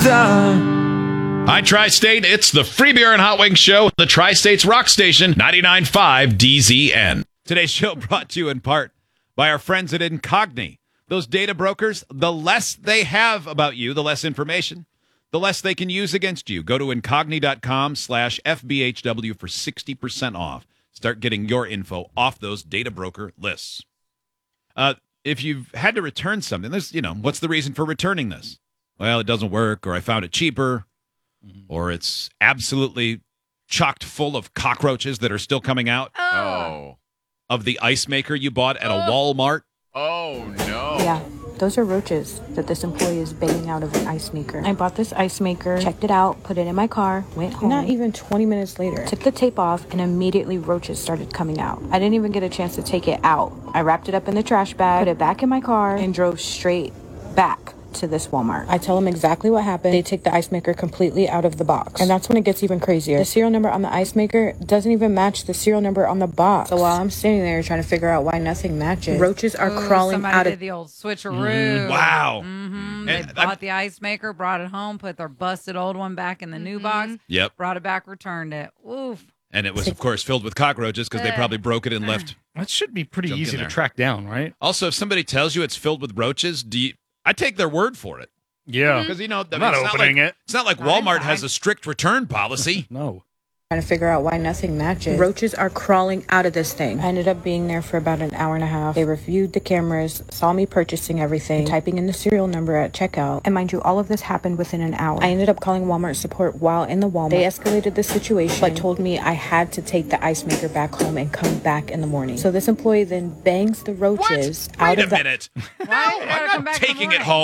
Hi, Tri-State. It's the Free Beer and Hot Wings Show, the Tri-State's rock station, 99.5 DZN. Today's show brought to you in part by our friends at Incogni. Those data brokers, the less they have about you, the less information, the less they can use against you. Go to incogni.com/FBHW for 60% off. Start getting your info off those data broker lists. If you've had to return something, what's the reason for returning this? Well, it doesn't work, or I found it cheaper, or it's absolutely chocked full of cockroaches that are still coming out. Oh. Of the ice maker you bought at a Walmart. Oh, no. Yeah, those are roaches that this employee is banging out of an ice maker. I bought this ice maker, checked it out, put it in my car, went home. Not even 20 minutes later, took the tape off, and immediately roaches started coming out. I didn't even get a chance to take it out. I wrapped it up in the trash bag, put it back in my car, and drove straight back to this Walmart. I tell them exactly what happened. They take the ice maker completely out of the box. And that's when it gets even crazier. The serial number on the ice maker doesn't even match the serial number on the box. So while I'm sitting there trying to figure out why nothing matches, roaches are crawling out of... Somebody did the old switcheroo. Wow. They bought the ice maker, brought it home, put their busted old one back in the new box. Yep. Brought it back, returned it. Oof. And it was, of course, filled with cockroaches because they probably broke it and left. That should be pretty junk easy in to there. track down, right? Also, if somebody tells you it's filled with roaches, I take their word for it. Yeah. Because, I'm not opening it. It's not like Walmart has a strict return policy. No. Trying to figure out why nothing matches. Roaches are crawling out of this thing. I ended up being there for about an hour and a half. They reviewed the cameras, saw me purchasing everything, typing in the serial number at checkout. And mind you, all of this happened within an hour. I ended up calling Walmart support while in the Walmart. They escalated the situation, but told me I had to take the ice maker back home and come back in the morning. So this employee then bangs the roaches out Wait of a the... minute. Why? I'm not taking it home.